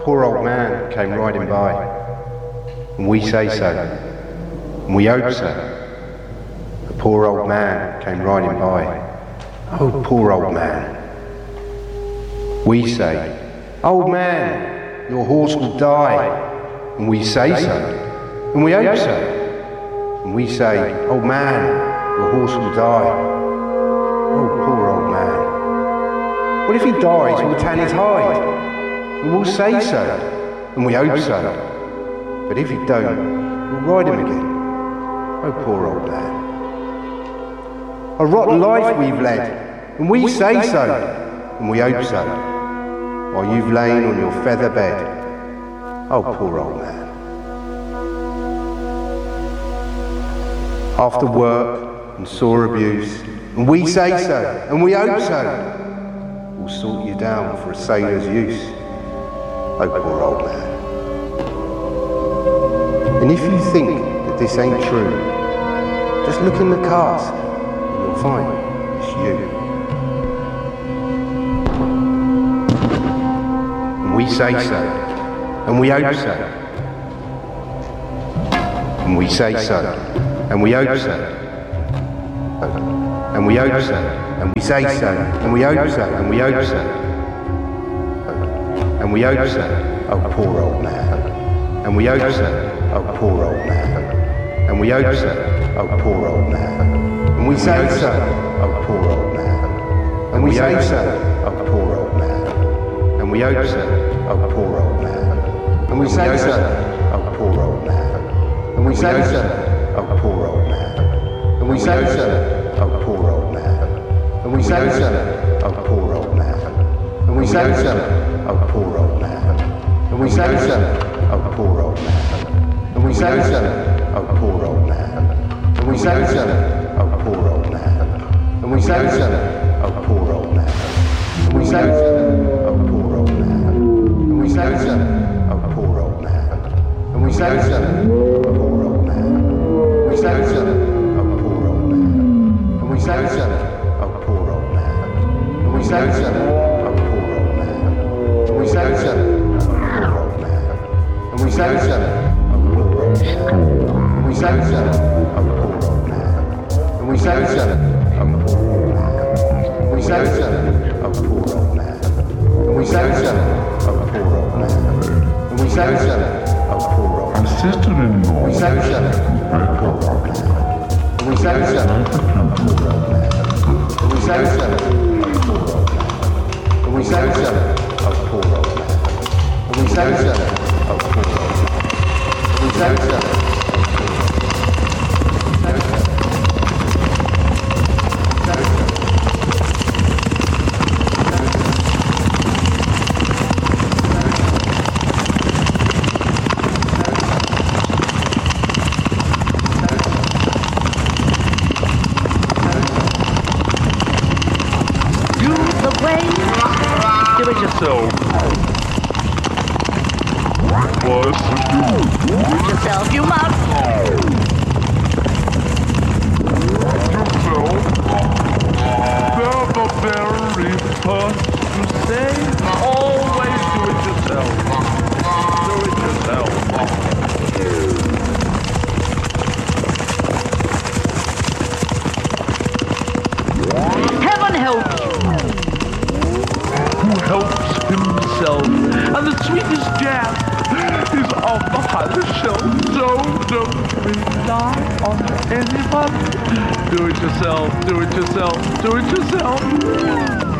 poor old man came riding by, and we say so, and we hope so. The poor old man came riding by. Oh, poor old man. We say, old man, your horse will die. And we say so, and we hope so. And we say, old man, your horse will die. Oh, poor old man. What if he dies, we'll tan his hide. And we'll say so, and we hope so. But if he don't, we'll ride him again. Oh, poor old man. A rotten life we've led, and we say so, and we hope so. While you've lain on your feather bed. Oh, poor old man. After work and sore abuse, and we say so, and we hope so, we'll sort you down for a sailor's use. Oh, poor old man. And if you think that this ain't true, just look in the cask, and you'll find it's you. We say so, and we hope so. And we say so, and we hope so. And we hope so, and we say so, and we hope so, and we hope so. And we hope so, oh poor old man. And we hope so, oh poor old man. And we hope so, oh poor old man. And we say so, oh poor old man. And we say so, oh poor old man. And we hope so, oh poor old man. And we say so, oh poor old man. And we say so, oh poor old man. And we say so, oh poor old man. And we say so, oh poor old man. And we say so, oh poor old man. And we say so, oh poor old man. And we say so, oh poor old man. And we say so, oh poor old man. And we say so, oh poor old man. And we say so, oh poor old man. And we say so, oh poor old man. And we say so, oh poor old man. We say so, oh poor old man. And we say so, oh poor old man. And we say so, oh poor old man. And we say so, oh poor old man. And we say so, oh poor old man. And we say so, oh poor old man. And we say so, oh poor old man. And we say so, oh poor old man. And we say so, oh poor old man. And we say so, oh poor old man. Sister-in-law. We say so, oh poor old man. And we say so, oh poor old man. And we say so, oh poor old man. And we say so, oh poor old man. And we say so, oh poor old man. And we say so. Do it yourself. What's to do? Do it yourself, you must. Yourself. Never very first to say. Always do it yourself. Do it yourself. Heaven help you. Who helps himself, and the sweetest jam is on the highest shelf. So don't rely on anyone. Do it yourself, do it yourself, do it yourself.